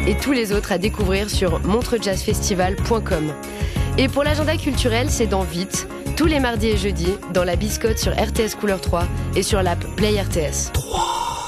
et tous les autres à découvrir sur montrejazzfestival.com. Et pour l'agenda culturel, c'est dans Vite, tous les mardis et jeudis, dans la Biscotte sur RTS Couleur 3 et sur l'app Play RTS. 3.